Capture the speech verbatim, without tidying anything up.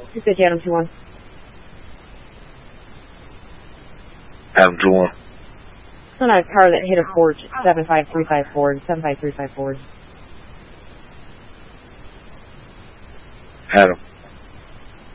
two fifty, Adam two one. Adam two one. It's on a car that hit a Ford, seven five three five Ford, seven five three five Ford. Adam.